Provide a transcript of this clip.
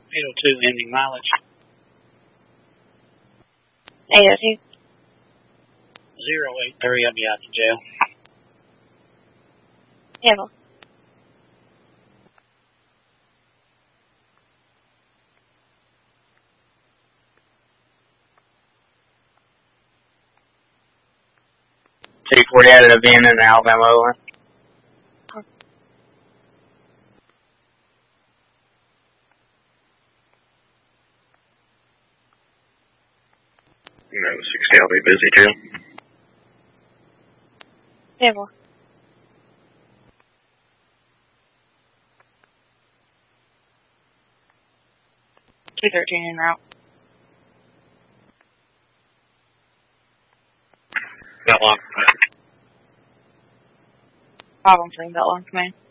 802 ending mileage. 802. 083, I'll be out to jail. Handle. $240 out of the VN in Alabama, over. No, 60, I'll be busy too. Handle. 213 en route. That long. 513, that long command.